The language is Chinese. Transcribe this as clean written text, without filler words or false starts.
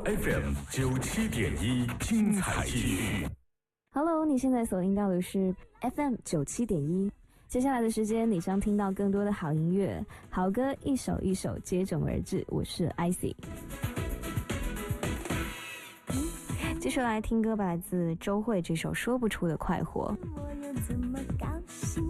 FM 97.1，精彩继续。 Hello， 你现在所听到的是 FM 97.1。接下来的时间，你将听到更多的好音乐、好歌，一首一首接踵而至。我是 IC。继续来听歌吧，来自周蕙这首《说不出的快活》。 我又怎么高兴？